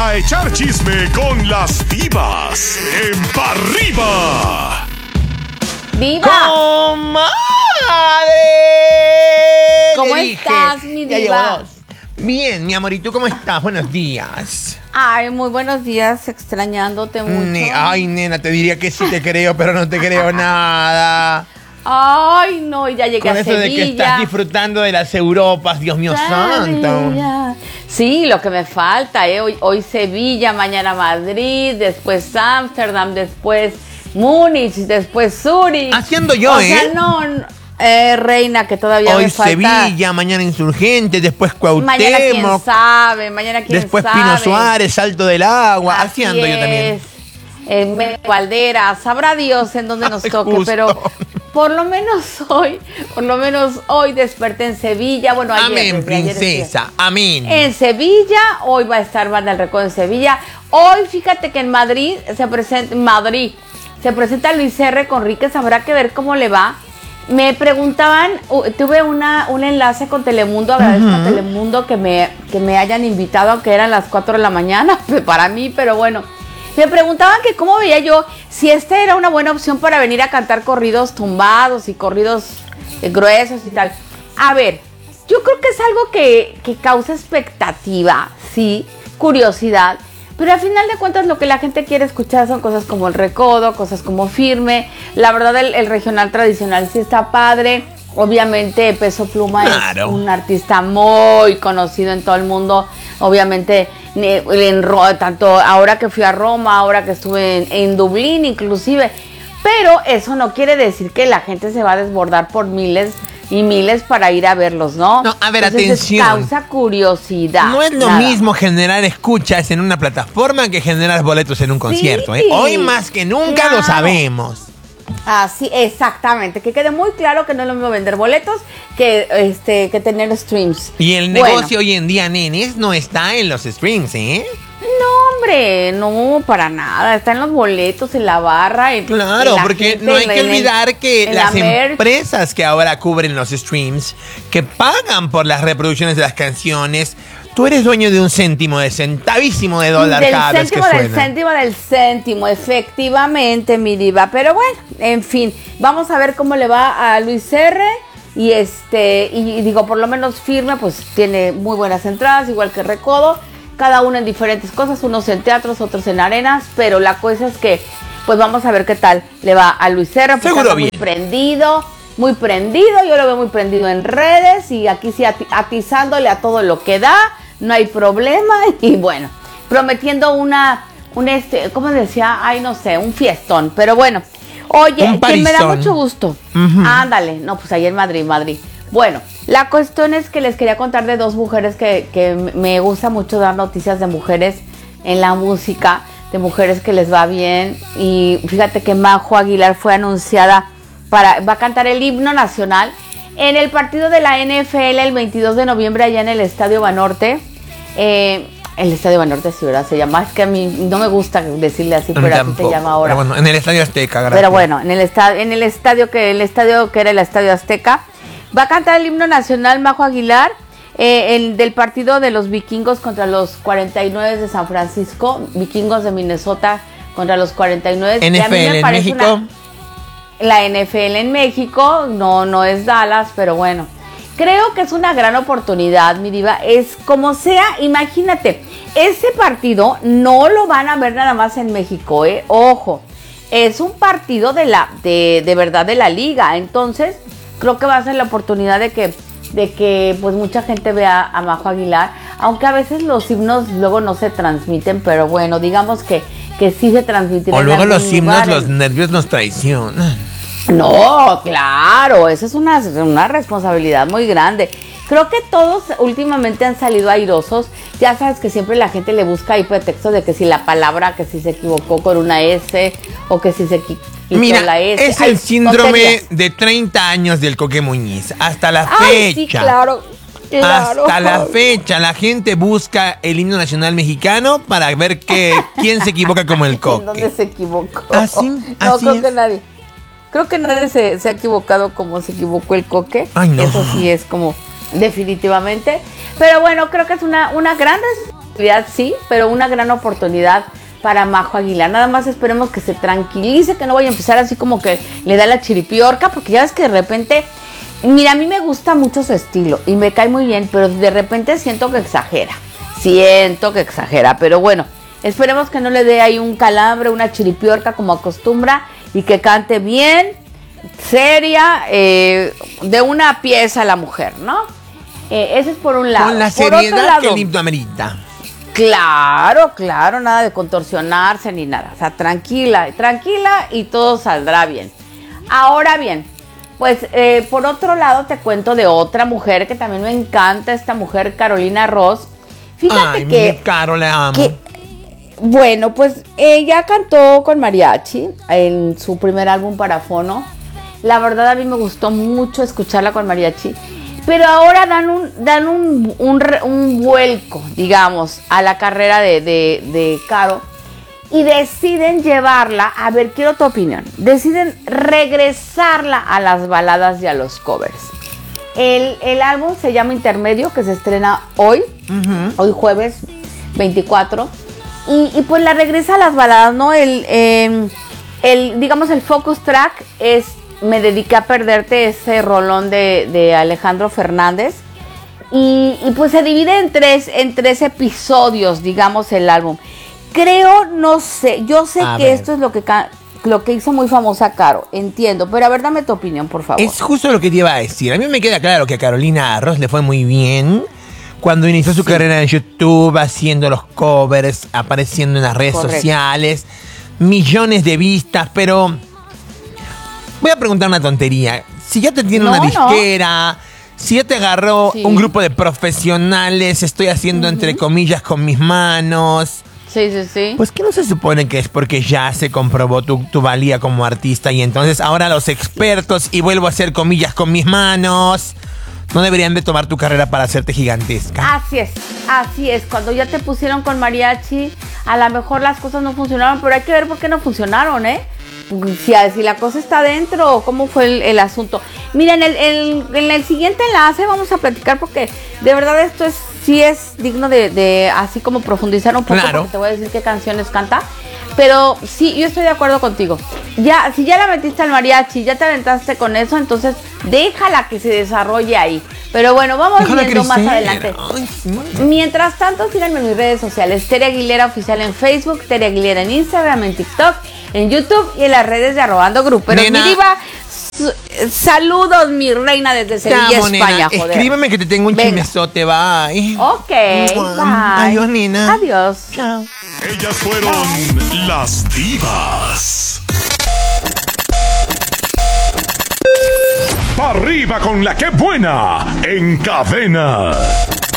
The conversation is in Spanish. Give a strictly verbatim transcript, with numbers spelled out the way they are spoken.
a echar chisme con las divas en Pa' Arriba. ¡Diva! ¡Comadre! ¿Cómo Le dije, estás, mi ya diva? llevo dos. Bien, mi amor, ¿y tú cómo estás? Buenos días. Ay, muy buenos días, extrañándote mucho. Ne- Ay, nena, te diría que sí te creo, pero no te creo nada. Ay, no, y ya llegué Con a eso Sevilla. de que estás disfrutando de las Europas, Dios mío santo. Sevilla. Sí, lo que me falta, ¿eh? Hoy, hoy Sevilla, mañana Madrid, después Ámsterdam, después Múnich, después Zúrich. Haciendo yo, o ¿eh? sea, no, no, eh, reina, que todavía Hoy me falta. Sevilla, mañana Insurgente, después Mañana quién Cuauhtémoc, sabe, mañana quién después sabe. Pino Suárez, Salto del Agua. Así Haciendo yo también. es. En Valdera, sabrá Dios en dónde nos Ay, toque, justo. pero por lo menos hoy, por lo menos hoy desperté en Sevilla. Bueno, ayer, Amén, desde ayer princesa, amén. en Sevilla, hoy va a estar Banda El Recodo en Sevilla. Hoy, fíjate que en Madrid se presenta, Madrid, se presenta Luis R. Conríquez, habrá que ver cómo le va. Me preguntaban, uh, tuve una, un enlace con Telemundo, agradezco Ujú. a Telemundo que me, que me hayan invitado, aunque eran las cuatro de la mañana, para mí, pero bueno. Me preguntaban que cómo veía yo, si esta era una buena opción para venir a cantar corridos tumbados y corridos eh, gruesos y tal. A ver, yo creo que es algo que, que causa expectativa, sí, curiosidad, pero al final de cuentas lo que la gente quiere escuchar son cosas como el recodo, cosas como Firme. La verdad, el, el regional tradicional sí está padre. Obviamente Peso Pluma Claro. es un artista muy conocido en todo el mundo. Obviamente, ne- en Ro- tanto ahora que fui a Roma, ahora que estuve en, en Dublín inclusive. Pero eso no quiere decir que la gente se va a desbordar por miles y miles para ir a verlos, ¿no? No, a ver, Entonces, atención. causa curiosidad. No es lo nada mismo generar escuchas en una plataforma que generar boletos en un concierto. ¿eh? Hoy más que nunca claro. lo sabemos. Así, exactamente. Que quede muy claro que no es lo mismo vender boletos que este que tener streams. Y el Bueno, negocio hoy en día, nenes, no está en los streams, ¿eh? no, hombre, no, para nada. Está en los boletos, en la barra. En, Claro, en la porque gente, no hay en que el- olvidar que en las la merch. empresas que ahora cubren los streams, que pagan por las reproducciones de las canciones, tú eres dueño de un céntimo, de centavísimo de dólar Del cada vez que céntimo, del suena. céntimo, del céntimo, efectivamente, mi diva. Pero bueno, en fin, vamos a ver cómo le va a Luis R. Y este, y digo, por lo menos Firme, pues tiene muy buenas entradas, igual que Recodo. Cada uno en diferentes cosas, unos en teatros, otros en arenas. Pero la cosa es que, pues vamos a ver qué tal le va a Luis R. Porque Seguro anda bien. muy prendido, muy prendido. Yo lo veo muy prendido en redes. Y aquí sí ati- atizándole a todo lo que da. No hay problema. Y bueno, prometiendo una, un este, ¿cómo decía? Ay, no sé, un fiestón. Pero bueno, oye, Un que me da parizón. mucho gusto. Ujú. Ándale, no, pues ahí en Madrid, Madrid. Bueno, la cuestión es que les quería contar de dos mujeres que, que me gusta mucho dar noticias de mujeres en la música, de mujeres que les va bien. Y fíjate que Majo Aguilar fue anunciada para, va a cantar el himno nacional en el partido de la N F L el veintidós de noviembre allá en el Estadio Banorte. Eh, el Estadio Banorte, sí, ¿verdad? Se llama, es que a mí no me gusta decirle así, A mí pero así se tampoco. llama ahora. Pero bueno, en el Estadio Azteca, gracias. Pero bueno, en el estadio, en el estadio que el estadio que era el Estadio Azteca, va a cantar el himno nacional Majo Aguilar, eh, el del partido de los vikingos contra los cuarenta y nueve de San Francisco, vikingos de Minnesota contra los cuarenta y nueve. N que a mí F L me en parece México. una- la N F L en México, no, no es Dallas, pero bueno. Creo que es una gran oportunidad, mi diva. Es como sea, imagínate, ese partido no lo van a ver nada más en México, ¿eh? Ojo, es un partido de la, de, de verdad de la liga. Entonces, creo que va a ser la oportunidad de que, de que pues mucha gente vea a Majo Aguilar. Aunque a veces los himnos luego no se transmiten, pero bueno, digamos que, que sí se transmiten. O en luego algún los himnos, lugar, los en- nervios nos traicionan. No, claro, eso es una, una responsabilidad muy grande. Creo que todos últimamente han salido airosos. Ya sabes que siempre la gente le busca ahí pretextos de que si la palabra, que si se equivocó con una S o que si se equi- quitó Mira, la S. es Ay, el síndrome tonterías. de treinta años del Coque Muñiz. Hasta la Ay, fecha. sí, claro, claro. Hasta la fecha la gente busca el himno nacional mexicano para ver que, quién se equivoca como el ¿En dónde Coque. se equivocó? Así, no, así creo es. que nadie. Creo que nadie se, se ha equivocado como se equivocó el Coque. Ay, no. Eso sí es como definitivamente. Pero bueno, creo que es una, una gran sí, pero una gran oportunidad para Majo Aguilar. Nada más esperemos que se tranquilice, que no vaya a empezar así como que le da la chiripiorca, porque ya ves que de repente, mira, a mí me gusta mucho su estilo y me cae muy bien, pero de repente siento que exagera, siento que exagera, pero bueno, esperemos que no le dé ahí un calambre, una chiripiorca como acostumbra y que cante bien, seria, eh, de una pieza la mujer, ¿no? Eh, ese es por un lado. Con la por seriedad lado, que el himno amerita. Claro, claro, nada de contorsionarse ni nada. O sea, tranquila, tranquila y todo saldrá bien. Ahora bien, pues eh, por otro lado te cuento de otra mujer que también me encanta, esta mujer Carolina Ross. Fíjate Ay, que... mi Caro, la amo. que bueno, pues ella cantó con mariachi en su primer álbum para fono. La verdad a mí me gustó mucho escucharla con mariachi. Pero ahora dan un, dan un, un, un vuelco, digamos, a la carrera de, de, de Caro y deciden llevarla, a ver, quiero tu opinión, deciden regresarla a las baladas y a los covers. El, el álbum se llama Intermedio, que se estrena hoy, uh-huh. hoy jueves veinticuatro, y, y pues la regresa a las baladas, ¿no? El, eh, el, digamos, el focus track es Me dediqué a perderte, ese rolón de, de Alejandro Fernández. Y, y pues se divide en tres, en tres episodios, digamos, el álbum. Creo, no sé, yo sé a que ver. Esto es lo que, lo que hizo muy famosa Caro, entiendo. Pero a ver, dame tu opinión, por favor. Es justo lo que te iba a decir. A mí me queda claro que a Carolina Ross le fue muy bien cuando inició su sí. carrera en YouTube, haciendo los covers, apareciendo en las redes Correcto. sociales, millones de vistas, pero... Voy a preguntar una tontería. Si ya te tiene no, una disquera, no. si ya te agarró sí. un grupo de profesionales, estoy haciendo uh-huh. entre comillas con mis manos. Sí, sí, sí. Pues que no se supone que es porque ya se comprobó tu, tu valía como artista y entonces ahora los expertos y vuelvo a hacer comillas con mis manos no deberían de tomar tu carrera para hacerte gigantesca. Así es, así es. Cuando ya te pusieron con mariachi, a lo mejor las cosas no funcionaron, pero hay que ver por qué no funcionaron, ¿eh? Si, si la cosa está dentro, ¿cómo fue el, el asunto? Miren, el, el, en el siguiente enlace vamos a platicar porque de verdad esto es sí es digno de, de así como profundizar un poco, claro. porque te voy a decir qué canciones canta. Pero sí, yo estoy de acuerdo contigo. Ya, si ya la metiste al mariachi, ya te aventaste con eso, entonces déjala que se desarrolle ahí. Pero bueno, vamos déjala viendo crecer. Más adelante. Ay, mientras tanto, síganme en mis redes sociales. Tere Aguilera Oficial en Facebook, Tere Aguilera en Instagram, en TikTok, en YouTube y en las redes de Arrobando Gruperos. Mi diva, saludos, mi reina, desde Sevilla, amo, España. Nena. Joder. Escríbeme que te tengo un Venga. chismesote, bye. Ok, bye. Adiós, nena. Adiós. Chao. Ellas fueron bye. Las divas. ¡Pa' arriba con la que buena! En Cadena.